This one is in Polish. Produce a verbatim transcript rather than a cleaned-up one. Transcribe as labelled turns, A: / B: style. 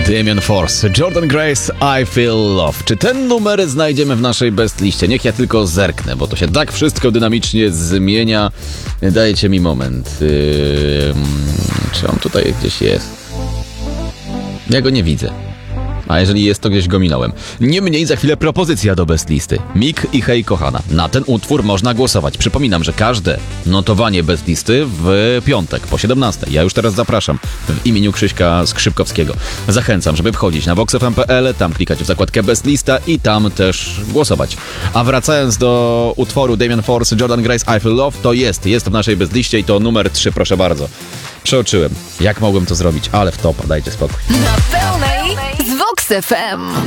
A: Damien Force, Jordan Grace, I Feel Love. Czy ten numer znajdziemy w naszej best liście? Niech ja tylko zerknę, bo to się tak wszystko dynamicznie zmienia. Dajcie mi moment. Yy, czy on tutaj gdzieś jest? Ja go nie widzę. A jeżeli jest, to gdzieś go minąłem. Niemniej za chwilę propozycja do best listy. Mik i Hej kochana. Na ten utwór można głosować. Przypominam, że każde notowanie best listy w piątek po siedemnastej. Ja już teraz zapraszam w imieniu Krzyśka Skrzypkowskiego. Zachęcam, żeby wchodzić na vox f m kropka p l, tam klikać w zakładkę best lista i tam też głosować. A wracając do utworu Damien Force, Jordan Grace, I Feel Love, to jest, jest w naszej best liście i to numer trzy, proszę bardzo. Przeoczyłem. Jak mogłem to zrobić? Ale w topa, dajcie spokój.
B: Na pełnej z Vox F M.